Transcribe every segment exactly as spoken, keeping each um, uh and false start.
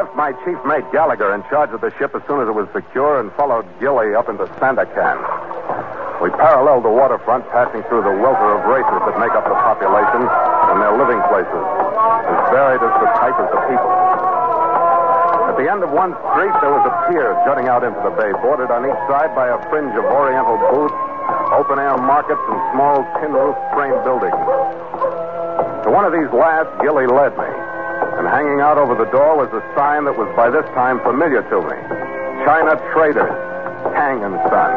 left my chief mate Gallagher in charge of the ship as soon as it was secure and followed Gilly up into Sandakan. We paralleled the waterfront, passing through the welter of races that make up the population and their living places, as varied as the type as the people. At the end of one street, there was a pier jutting out into the bay, bordered on each side by a fringe of oriental booths, open-air markets, and small tin-roof frame buildings. To one of these last, Gilly led me, and hanging out over the door was a sign that was by this time familiar to me. China Traders, Kang and Son.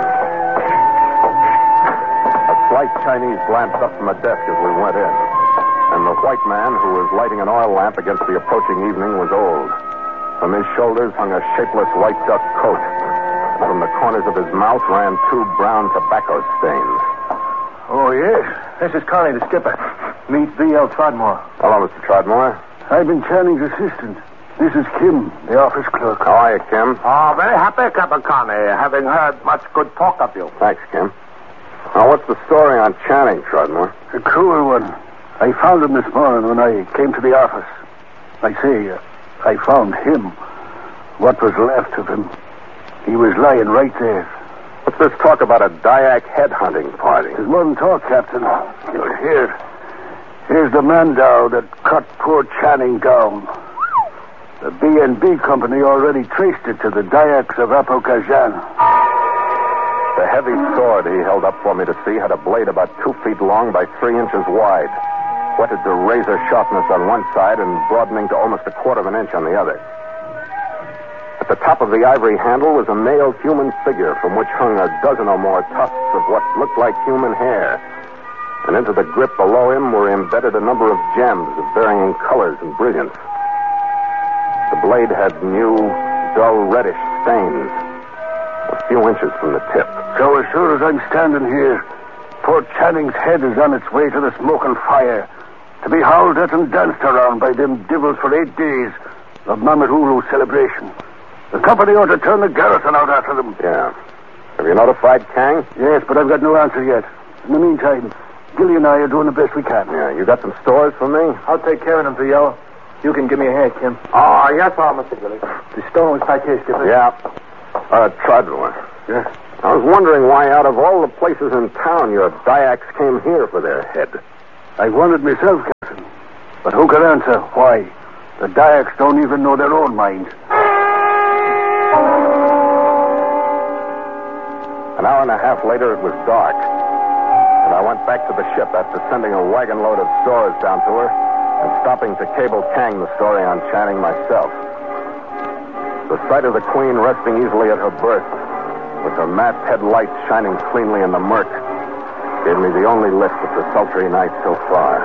A slight Chinese glanced up from a desk as we went in, and the white man who was lighting an oil lamp against the approaching evening was old. From his shoulders hung a shapeless white duck coat, and from the corners of his mouth ran two brown tobacco stains. Oh, yes. This is Connie, the skipper. Meet V L Trodmore. Hello, Mister Trodmore. I've been Channing's assistant. This is Kim, the office clerk. How are you, Kim? Oh, very happy, Captain Connie, having heard much good talk of you. Thanks, Kim. Now, what's the story on Channing, Trodmore? A cruel one. I found him this morning when I came to the office. I say, uh, I found him. What was left of him. He was lying right there. What's this talk about a Dyak headhunting party? There's more than talk, Captain. You'll hear. Here's the Mandow that cut poor Channing down. The B and B company already traced it to the Dyaks of Apokajan. The heavy sword he held up for me to see had a blade about two feet long by three inches wide, whetted to razor sharpness on one side and broadening to almost a quarter of an inch on the other. At the top of the ivory handle was a male human figure from which hung a dozen or more tufts of what looked like human hair. And into the grip below him were embedded a number of gems of varying colors and brilliance. The blade had new, dull reddish stains, a few inches from the tip. So as sure as I'm standing here, poor Channing's head is on its way to the smoke and fire, to be howled at and danced around by them devils for eight days of Mamadulu celebration. The company ought to turn the garrison out after them. Yeah. Have you notified Kang? Yes, but I've got no answer yet. In the meantime, Gilly and I are doing the best we can. Yeah, you got some stores for me? I'll take care of them, V L. You can give me a hand, Kim. Oh, yes, sir, Mister Gilly. The stone was right here, skipper. Yeah. Uh, Trodmore. Yeah? I was wondering why out of all the places in town your Dyaks came here for their head. I wondered myself, Captain. But who can answer why? The Dyaks don't even know their own mind. An hour and a half later, it was dark. And I went back to the ship after sending a wagon load of stores down to her and stopping to cable Kang the story on Channing myself. The sight of the Queen resting easily at her berth, with her mast head lights shining cleanly in the murk, gave me the only lift of the sultry night so far.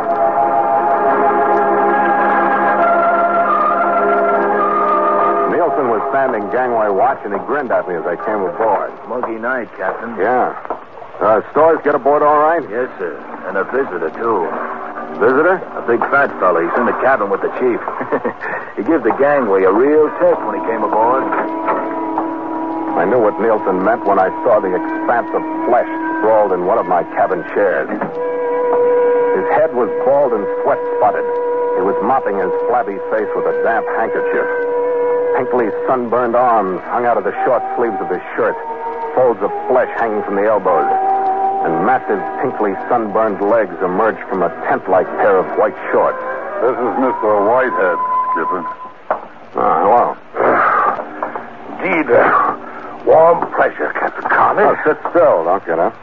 Nielsen was standing gangway watch, and he grinned at me as I came aboard. Muggy night, Captain. Yeah. Uh, stores get aboard all right? Yes, sir. And a visitor, too. Visitor? A big fat fella. He's in the cabin with the chief. He gave the gangway a real test when he came aboard. I knew what Nielsen meant when I saw the expanse of flesh sprawled in one of my cabin chairs. His head was bald and sweat-spotted. He was mopping his flabby face with a damp handkerchief. Pinkly sunburned arms hung out of the short sleeves of his shirt, folds of flesh hanging from the elbows, and massive, pinkly sunburned legs emerged from a tent-like pair of white shorts. This is Mister Whitehead, Skipper. Ah, hello. Indeed, uh, warm pleasure, Captain Connie. Oh, sit still. Don't get up.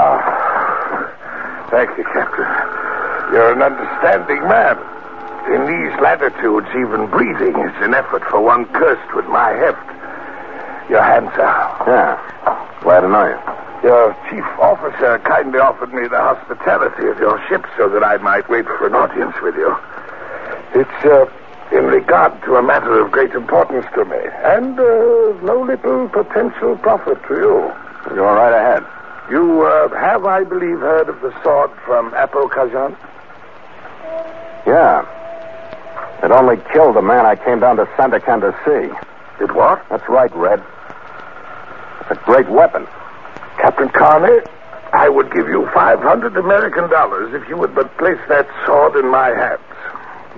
Ah, thank you, Captain. You're an understanding man. In these latitudes, even breathing is an effort for one cursed with my heft. Your hands are. Yeah. Glad to know you. Your chief officer kindly offered me the hospitality of your ship so that I might wait for an audience with you. It's uh, in regard to a matter of great importance to me, and uh, no little potential profit to you. Go right ahead. You uh, have, I believe, heard of the sword from Apokajan? Yeah. It only killed the man I came down to Sandakan to see. It what? That's right, Red. It's a great weapon. Captain Connie, I would give you five hundred American dollars if you would but place that sword in my hands.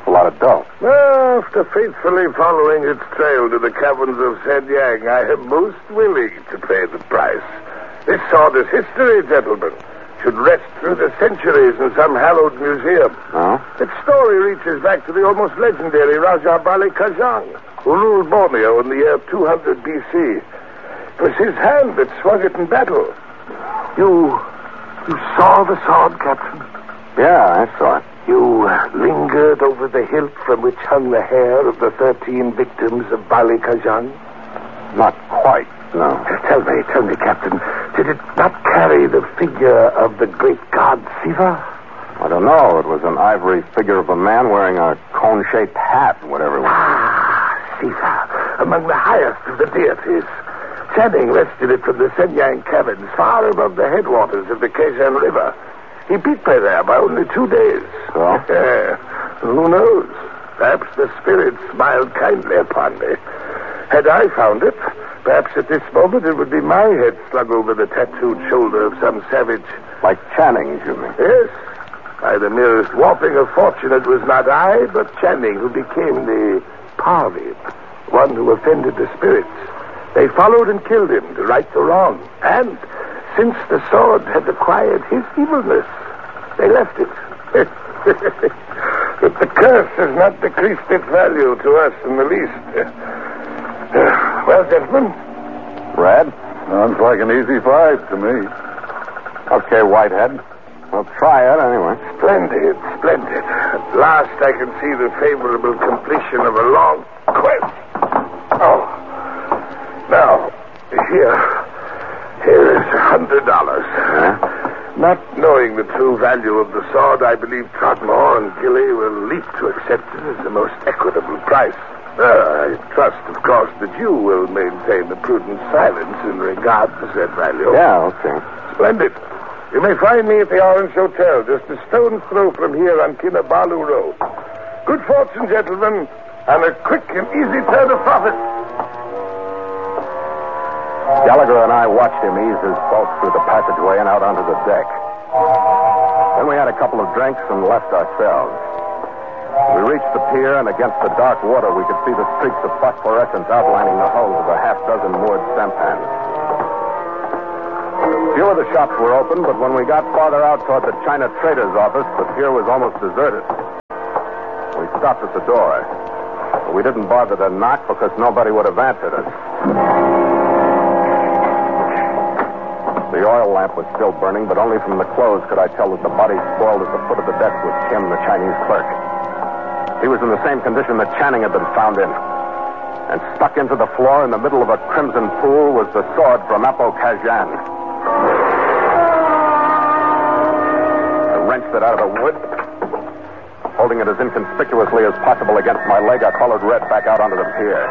It's a lot of dough. Well, after faithfully following its trail to the caverns of Shenyang, I am most willing to pay the price. This sword's history, gentlemen, should rest through the centuries in some hallowed museum. Oh? Its story reaches back to the almost legendary Raja Bali Kajang, who ruled Borneo in the year two hundred B C. It was his hand that swung it in battle. You... you saw the sword, Captain? Yeah, I saw it. You uh, lingered over the hilt from which hung the hair of the thirteen victims of Bali Kajang? Not quite, no. Tell me, tell me, Captain, did it not carry the figure of the great god Siva? I don't know. It was an ivory figure of a man wearing a cone-shaped hat, whatever it was. Ah, Siva, among the highest of the deities. Channing wrested it from the Shenyang caverns, far above the headwaters of the Kazan River. He beat me there by only two days. So? Yeah. Who knows? Perhaps the spirit smiled kindly upon me. Had I found it, perhaps at this moment it would be my head slung over the tattooed shoulder of some savage. Like Channing's, you mean? Yes. By the merest warping of fortune, it was not I, but Channing who became the Parveen, one who offended the spirits. They followed and killed him to right the wrong. And since the sword had acquired his evilness, they left it. But the curse has not decreased its value to us in the least. Uh, well, gentlemen? Red? Sounds like an easy fight to me. Okay, Whitehead. We'll try it anyway. Splendid, splendid. At last I can see the favorable completion of a long quest. Oh. Now, here. Here is a hundred dollars. Not knowing the true value of the sword, I believe Trotmore and Gilly will leap to accept it as the most equitable price. Uh, I trust, of course, that you will maintain a prudent silence in regard to said value. Yeah, okay. Splendid. You may find me at the Orange Hotel, just a stone's throw from here on Kinabalu Road. Good fortune, gentlemen, and a quick and easy turn of profit. Gallagher and I watched him ease his boat through the passageway and out onto the deck. Then we had a couple of drinks and left ourselves. We reached the pier, and against the dark water, we could see the streaks of phosphorescence outlining the hulls of a half dozen moored sampans. Few of the shops were open, but when we got farther out toward the China trader's office, the pier was almost deserted. We stopped at the door. But we didn't bother to knock because nobody would have answered us. The oil lamp was still burning, but only from the clothes could I tell that the body spoiled at the foot of the desk was Kim, the Chinese clerk. He was in the same condition that Channing had been found in. And stuck into the floor in the middle of a crimson pool was the sword from Apo Kajang. I wrenched it out of the wood. Holding it as inconspicuously as possible against my leg, I followed Red back out onto the pier.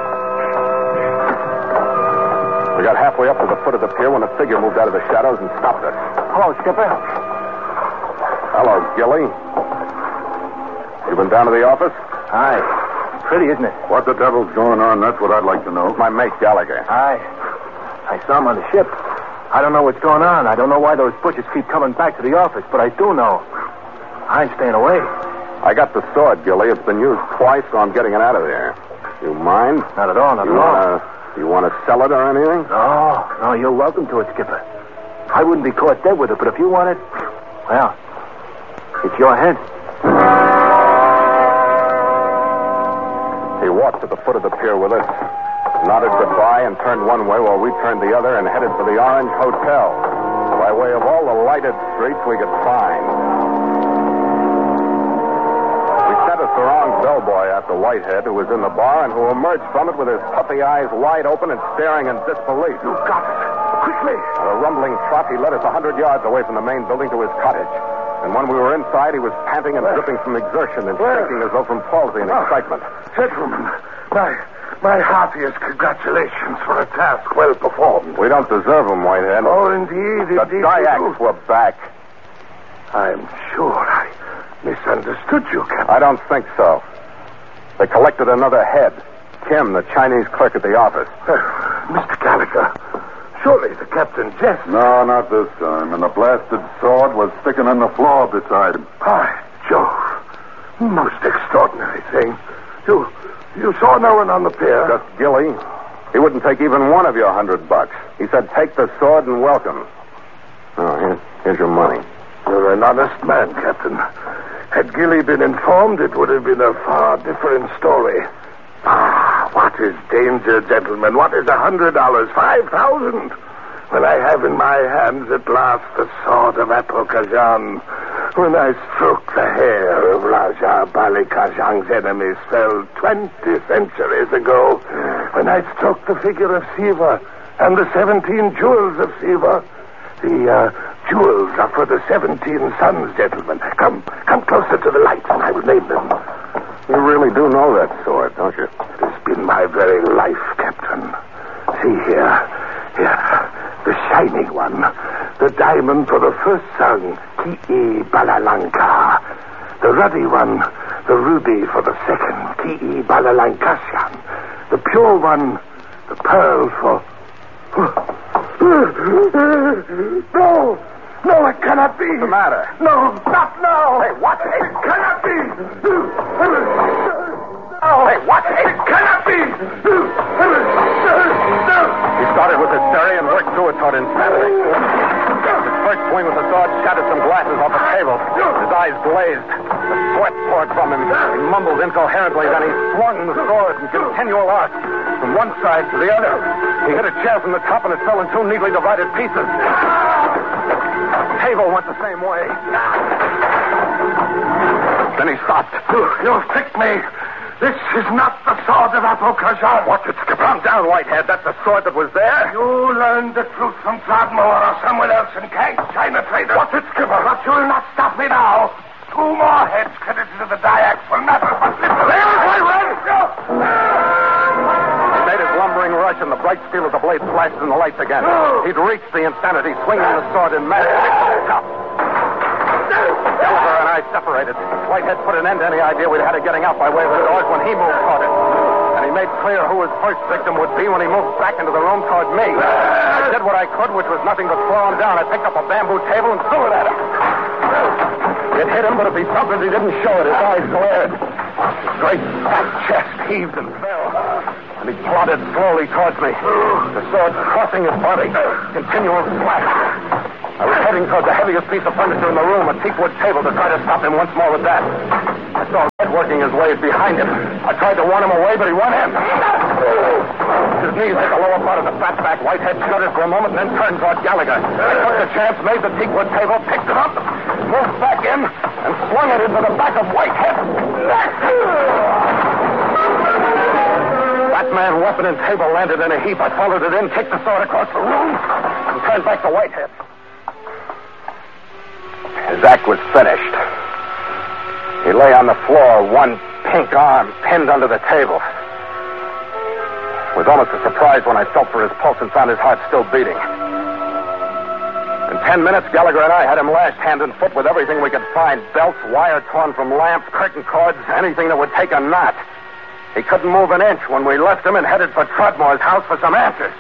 We got halfway up to the foot of the pier when a figure moved out of the shadows and stopped us. Hello, Skipper. Hello, Gilly. You been down to the office? Hi. Pretty, isn't it? What the devil's going on? That's what I'd like to know. My mate, Gallagher. Hi. I saw him on the ship. I don't know what's going on. I don't know why those butchers keep coming back to the office, but I do know. I ain't staying away. I got the sword, Gilly. It's been used twice, so I'm getting it out of there. You mind? Not at all, not you at all. Wanna, you want to sell it or anything? No, no, you're welcome to it, Skipper. I wouldn't be caught dead with it, but if you want it, well, it's your head. He walked to the foot of the pier with us, nodded goodbye, and turned one way while we turned the other and headed for the Orange Hotel, by way of all the lighted streets we could find. We sent a sarong bellboy after Whitehead, who was in the bar and who emerged from it with his puffy eyes wide open and staring in disbelief. You got it. Quickly. At a rumbling trot, he led us a hundred yards away from the main building to his cottage. And when we were inside, he was panting and dripping from exertion and Where? shaking as though from palsy and Oh. excitement. Gentlemen, my my heartiest congratulations for a task well performed. We don't deserve him, Whitehead. Oh, indeed, the indeed. Dyaks were back. I'm sure I misunderstood you, Captain. I don't think so. They collected another head. Kim, the Chinese clerk at the office. Uh, Mister Gallagher, surely the captain jests. No, not this time. And the blasted sword was sticking on the floor beside him. By Jove. Most extraordinary thing. You you saw no one on the pier? Just Gilly. He wouldn't take even one of your hundred bucks. He said, take the sword and welcome. Oh, here, here's your money. You're an honest man, Captain. Had Gilly been informed, it would have been a far different story. Ah, what is danger, gentlemen? What is a hundred dollars? Five thousand? When I have in my hands at last the sword of Apokhajan, when I stroke the hair of Raja Bali Kajang's enemies fell twenty centuries ago, when I stroke the figure of Siva and the seventeen jewels of Siva, the uh, jewels are for the seventeen sons, gentlemen. Come, come closer to the light, and I will name them. You really do know that sword, don't you? It has been my very life, Captain. See here, here. The shining one. The diamond for the first son, Ki Balalanka. The ruddy one, the ruby for the second, Ki Balalankasyan. The pure one, the pearl for... No! No, it cannot be! What's the matter? No, not now! Hey, what? It cannot be! No! Hey, what? It cannot be! He started with hysteria and worked through it toward insanity. His first swing with the sword shattered some glasses off a table. His eyes glazed. The sweat poured from him. He mumbled incoherently, then he swung the sword in continual arc from one side to the other. He hit a chair from the top and it fell in two neatly divided pieces. The table went the same way. Then he stopped. You, you tricked me. This is not the sword of Apokhajan. Watch it, Skipper. Calm down, Whitehead. That's the sword that was there. You learned the truth from Throgmorton or someone else in Kang, China trader. Watch it, Skipper. But you'll not stop me now. Two more heads credited to the Dyaks will matter but little. He made his lumbering rush, and the bright steel of the blade flashed in the lights again. He'd reached the insanity, swinging the sword in mad top. Gallagher and I separated. Whitehead put an end to any idea we'd had of getting out by way of the doors when he moved toward it. And he made clear who his first victim would be when he moved back into the room toward me. I did what I could, which was nothing but throw him down. I picked up a bamboo table and threw it at him. It hit him, but if he jumped it, he didn't show it. His eyes glared. His great fat chest heaved and fell. And he plodded slowly towards me, the sword crossing his body. Continual slash. I was heading toward the heaviest piece of furniture in the room, a teakwood table, to try to stop him once more with that. I saw Red working his way behind him. I tried to warn him away, but he won in. His knees hit the lower part of the fat back. Whitehead shuddered for a moment and then turned toward Gallagher. I took the chance, made the teakwood table, picked it up, moved back in, and swung it into the back of Whitehead. Batman, weapon, and table landed in a heap. I followed it in, kicked the sword across the room, and turned back to Whitehead. His act was finished. He lay on the floor, one pink arm pinned under the table. It was almost a surprise when I felt for his pulse and found his heart still beating. In ten minutes, Gallagher and I had him lashed hand and foot with everything we could find. Belts, wire torn from lamps, curtain cords, anything that would take a knot. He couldn't move an inch when we left him and headed for Trudmore's house for some answers.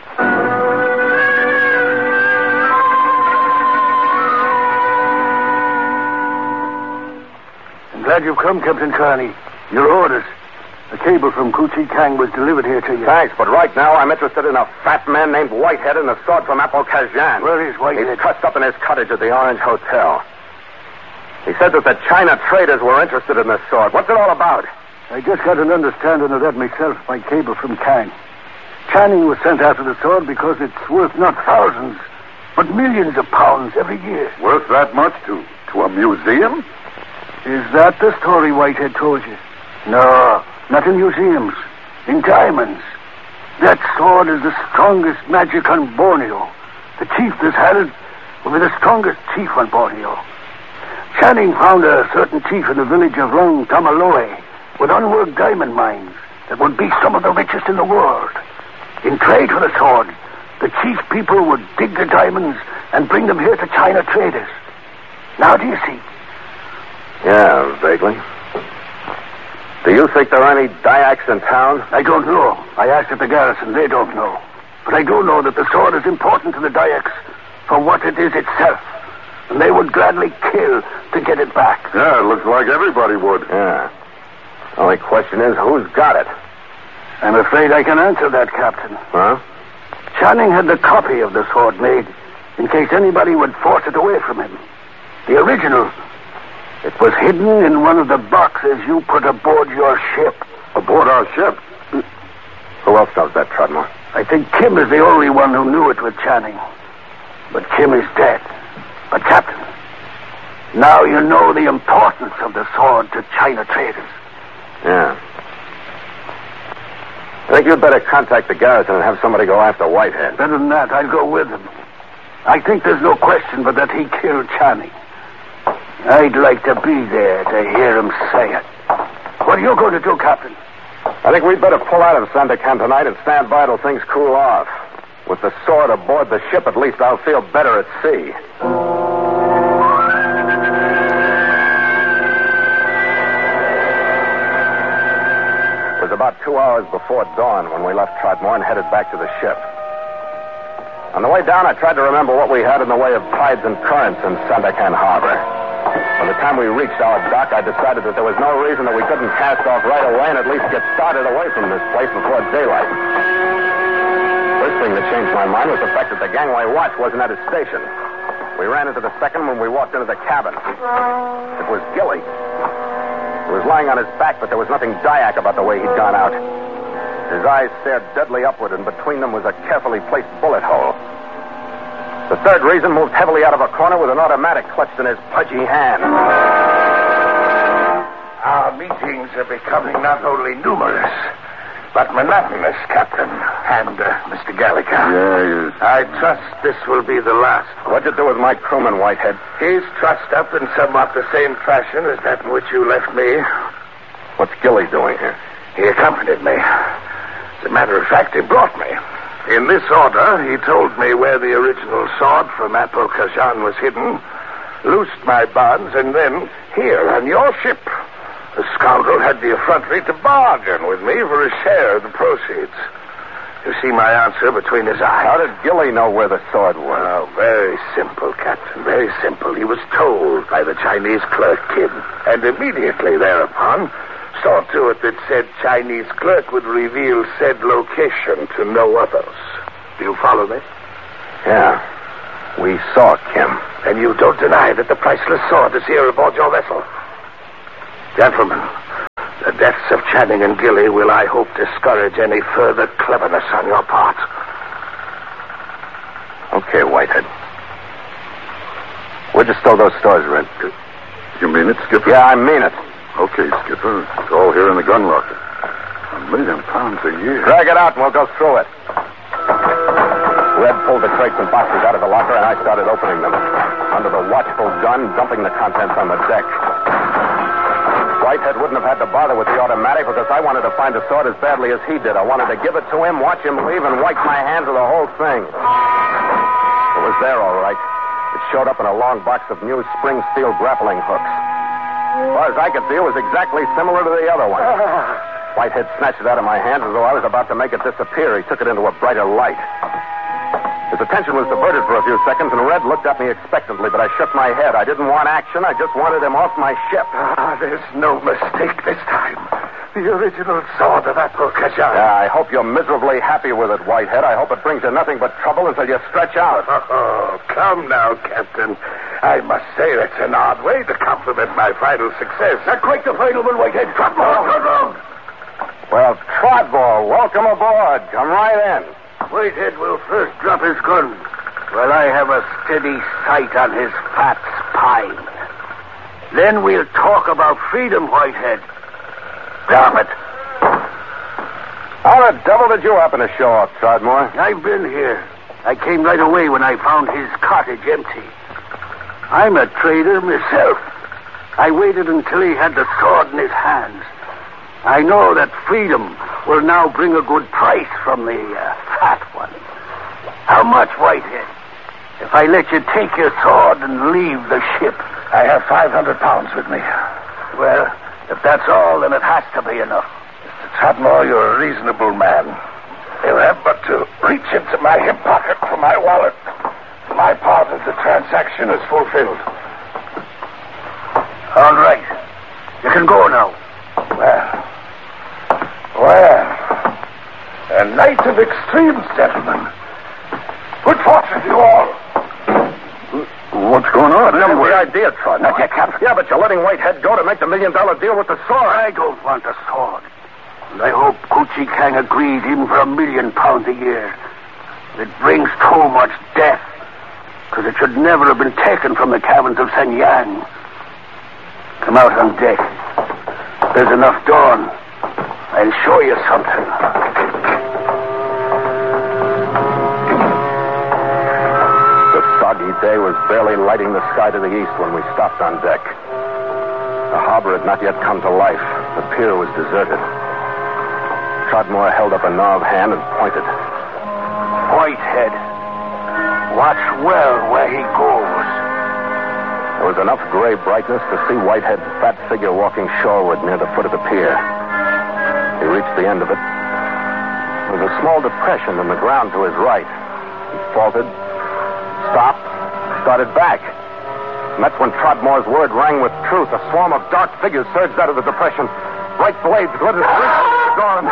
Glad you've come, Captain Carney. Your orders. A cable from Kuchi Kang was delivered here to you. Thanks, but right now I'm interested in a fat man named Whitehead and a sword from Apokhajan. Where is Whitehead? He's trussed up in his cottage at the Orange Hotel. He said that the China traders were interested in this sword. What's it all about? I just got an understanding of that myself by cable from Kang. Channing was sent after the sword because it's worth not thousands, but millions of pounds every year. Worth that much to, to a museum? Is that the story Whitehead told you? No, not in museums. In diamonds. That sword is the strongest magic on Borneo. The chief that had it will be the strongest chief on Borneo. Channing found a certain chief in the village of Long Tamaloe with unworked diamond mines that would be some of the richest in the world. In trade for the sword, the chief people would dig the diamonds and bring them here to China traders. Now do you see? Yeah, vaguely. Do you think there are any Dyaks in town? I don't know. I asked at the garrison. They don't know. But I do know that the sword is important to the Dyaks for what it is itself. and they would gladly kill to get it back. Yeah, it looks like everybody would. Yeah. Only question is, who's got it? I'm afraid I can answer that, Captain. Huh? Channing had the copy of the sword made in case anybody would force it away from him. The original. It was hidden in one of the boxes you put aboard your ship. Aboard our ship? Who else knows that, Trudmore? I think Kim is the only one who knew it with Channing. But Kim is dead. But, Captain, now you know the importance of the sword to China traders. Yeah. I think you'd better contact the garrison and have somebody go after Whitehead. Better than that, I'll go with him. I think there's no question but that he killed Channing. I'd like to be there to hear him say it. What are you going to do, Captain? I think we'd better pull out of Sandakan tonight and stand by till things cool off. With the sword aboard the ship, at least I'll feel better at sea. It was about two hours before dawn when we left Trotmore and headed back to the ship. On the way down, I tried to remember what we had in the way of tides and currents in Sandakan Harbor. By the time we reached our dock, I decided that there was no reason that we couldn't cast off right away and at least get started away from this place before daylight. First thing that changed my mind was the fact that the gangway watch wasn't at his station. We ran into the second when we walked into the cabin. It was Gilly. He was lying on his back, but there was nothing Dyak about the way he'd gone out. His eyes stared deadly upward, and between them was a carefully placed bullet hole. The third reason moved heavily out of a corner with an automatic clutched in his pudgy hand. Our meetings are becoming not only numerous, but monotonous, Captain, and uh, Mister Gallagher. Yeah, yes. I trust this will be the last. What'd you do with my crewman, Whitehead? He's trussed up in somewhat the same fashion as that in which you left me. What's Gilly doing here? He accompanied me. As a matter of fact, he brought me. In this order, he told me where the original sword from Apo Khajan was hidden, loosed my bonds, and then, here, on your ship, the scoundrel had the effrontery to bargain with me for a share of the proceeds. You see my answer between his eyes. How did Gilly know where the sword was? Oh, very simple, Captain, very simple. He was told by the Chinese clerk, Kim, and immediately thereupon saw to it that said Chinese clerk would reveal said location to no others. Do you follow me? Yeah. We saw Kim. And you don't deny that the priceless sword is here aboard your vessel? Gentlemen, the deaths of Channing and Gilly will, I hope, discourage any further cleverness on your part. Okay, Whitehead. Where'd you stow those stores, Red? You mean it, Skipper? Yeah, I mean it. Okay, Skipper. It's all here in the gun locker. A million pounds a year. Drag it out and we'll go through it. Red pulled the crates and boxes out of the locker and I started opening them. Under the watchful gun, dumping the contents on the deck. Whitehead wouldn't have had to bother with the automatic because I wanted to find the sword as badly as he did. I wanted to give it to him, watch him leave, and wipe my hands of the whole thing. It was there, all right. It showed up in a long box of new spring steel grappling hooks. As far as I could see, it was exactly similar to the other one. Whitehead snatched it out of my hands as though I was about to make it disappear. He took it into a brighter light. His attention was diverted for a few seconds, and Red looked at me expectantly, but I shook my head. I didn't want action. I just wanted him off my ship. Ah, there's no mistake this time. The original sword of Apo Khajan. Yeah, I hope you're miserably happy with it, Whitehead. I hope it brings you nothing but trouble until you stretch out. Oh, come now, Captain. I must say that's an odd way to compliment my final success. Not quite the final one, Whitehead. Trot more, trot more. Well, Trotmore, welcome aboard. Come right in. Whitehead will first drop his gun while I have a steady sight on his fat spine. Then we'll talk about freedom, Whitehead. Damn it. How the devil did you happen to show up, Trotmore? I've been here. I came right away when I found his cottage empty. I'm a trader myself. I waited until he had the sword in his hands. I know that freedom will now bring a good price from the uh, fat one. How much, Whitehead? If I let you take your sword and leave the ship? I have five hundred pounds with me. Well, if that's all, then it has to be enough. Mister Trotmore, you're a reasonable man. You have but to reach into my hip pocket for my wallet. my part of the transaction is fulfilled. All right. You can go now. Well, well, a night of extremes, gentlemen. Good fortune to you all. What's going on? That was the idea, Trot. Not yet, Captain. Yeah, but you're letting Whitehead go to make the million-dollar deal with the sword. I don't want a sword. And I hope Kuchi Kang agreed even for a million pounds a year. It brings too much death. Because it should never have been taken from the caverns of Sen Yang. Come out on deck. There's enough dawn. I'll show you something. The soggy day was barely lighting the sky to the east when we stopped on deck. The harbor had not yet come to life. The pier was deserted. Trotmore held up a gnarled hand and pointed. Whitehead. Watch well where he goes. There was enough gray brightness to see Whitehead's fat figure walking shoreward near the foot of the pier. He reached the end of it. There was a small depression in the ground to his right. He faltered, stopped, started back. And that's when Trotmore's word rang with truth. A swarm of dark figures surged out of the depression. Bright blades glittered through. Gone.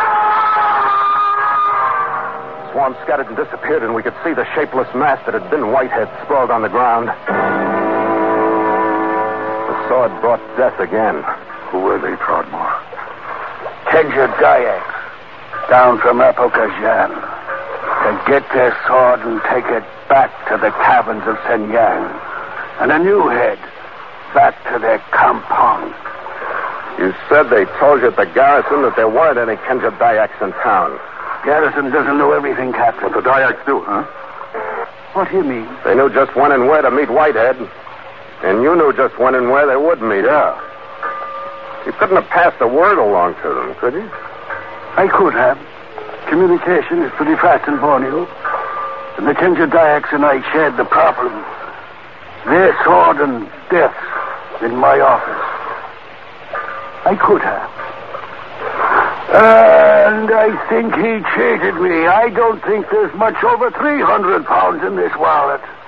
The swarm scattered and disappeared, and we could see the shapeless mass that had been Whitehead sprawled on the ground. The sword brought death again. Who were they, Trotmore? Kenja Dayaks, down from Apokajan, to get their sword and take it back to the caverns of Sen Yang, and a new head back to their compound. You said they told you at the garrison that there weren't any Kenja Dayaks in town. Garrison doesn't know everything, Captain. What the Dayaks do, huh? What do you mean? They knew just when and where to meet Whitehead, and you knew just when and where they would meet. Yeah. You couldn't have passed a word along to them, could you? I could have. Communication is pretty fast in Borneo. And the Kenja Dayaks and I shared the problem. Their sword and death in my office. I could have. And I think he cheated me. I don't think there's much over three hundred pounds in this wallet.